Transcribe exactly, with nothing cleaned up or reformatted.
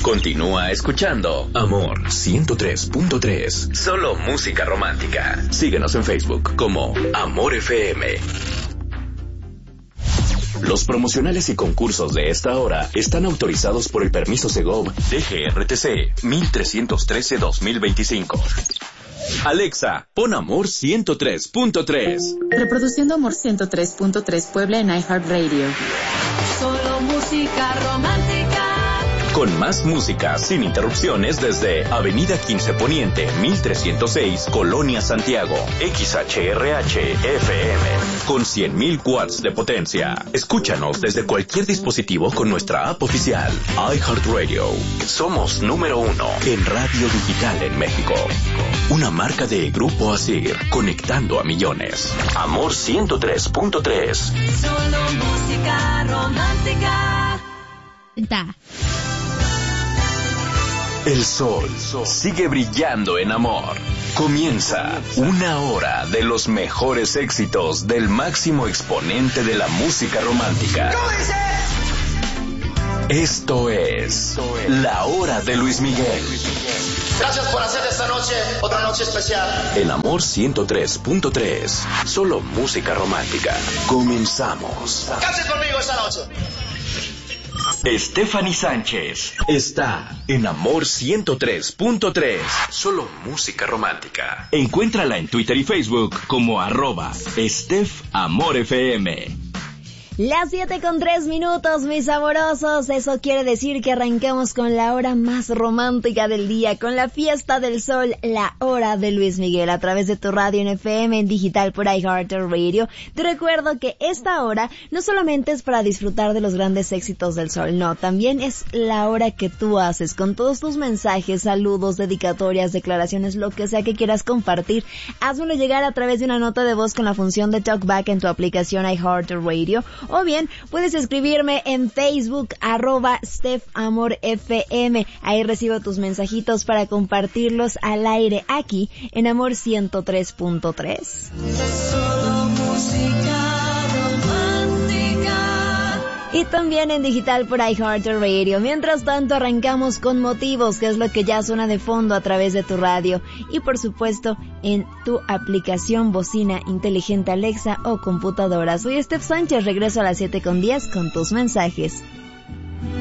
Continúa escuchando Amor ciento tres punto tres. Solo música romántica. Síguenos en Facebook como Amor F M. Los promocionales y concursos de esta hora están autorizados por el permiso Segov D G R T C mil trescientos trece guión dos mil veinticinco. Alexa, pon Amor ciento tres punto tres. Reproduciendo Amor ciento tres punto tres Puebla en iHeartRadio. Solo música romántica. Con más música sin interrupciones desde Avenida quince Poniente, mil trescientos seis, Colonia Santiago. X H R H F M. Con cien mil watts de potencia. Escúchanos desde cualquier dispositivo con nuestra app oficial. iHeartRadio. Somos número uno en radio digital en México. Una marca de Grupo Asir, conectando a millones. Amor ciento tres punto tres. Solo música romántica. Ta. El sol sigue brillando en Amor. Comienza una hora de los mejores éxitos del máximo exponente de la música romántica. Esto es La Hora de Luis Miguel. Gracias por hacer de esta noche otra noche especial. En Amor ciento tres punto tres. Solo música romántica. Comenzamos. Canten conmigo esta noche. Stephanie Sánchez está en Amor ciento tres punto tres. Solo música romántica. Encuéntrala en Twitter y Facebook como arroba Steph Amor F M. Las siete con tres minutos, mis saborosos. Eso quiere decir que arrancamos con la hora más romántica del día, con la fiesta del sol, la hora de Luis Miguel, a través de tu radio en F M, en digital por iHeartRadio. Te recuerdo que esta hora no solamente es para disfrutar de los grandes éxitos del sol, no, también es la hora que tú haces con todos tus mensajes, saludos, dedicatorias, declaraciones, lo que sea que quieras compartir. Házmelo llegar a través de una nota de voz con la función de TalkBack en tu aplicación iHeartRadio. O bien, puedes escribirme en Facebook, arroba Steph Amor F M. Ahí recibo tus mensajitos para compartirlos al aire aquí en Amor ciento tres punto tres. Solo música romántica. Y también en digital por iHeartRadio. Mientras tanto, arrancamos con Motivos, que es lo que ya suena de fondo a través de tu radio. Y por supuesto, en tu aplicación bocina inteligente Alexa o computadora. Soy Steph Sánchez, regreso a las siete con diez con tus mensajes.